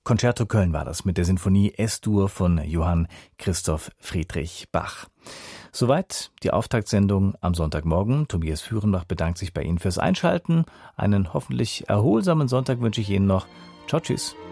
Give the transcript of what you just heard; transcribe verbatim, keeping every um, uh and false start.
Concerto Köln war das mit der Sinfonie S-Dur von Johann Christoph Friedrich Bach. Soweit die Auftaktsendung am Sonntagmorgen. Tobias Führenbach bedankt sich bei Ihnen fürs Einschalten. Einen hoffentlich erholsamen Sonntag wünsche ich Ihnen noch. Ciao, tschüss.